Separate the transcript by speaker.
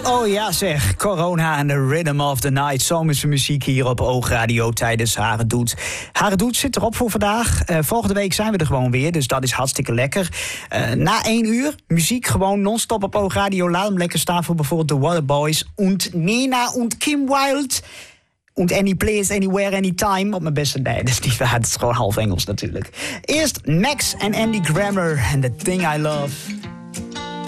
Speaker 1: Oh ja zeg, Corona en the Rhythm of the Night. Zomerse muziek hier op Oogradio tijdens Hare Doet. Hare Doet zit erop voor vandaag. Volgende week zijn we er gewoon weer, dus dat is hartstikke lekker. Na 1 uur, muziek gewoon non-stop op Oogradio. Laat hem lekker staan voor bijvoorbeeld The Waterboys. Und Nina und Kim Wilde. Und Any Place, Anywhere, Anytime. Op mijn beste, nee, dat is niet waar. Het is gewoon half Engels natuurlijk. Eerst Max en Andy Grammer en The Thing I Love.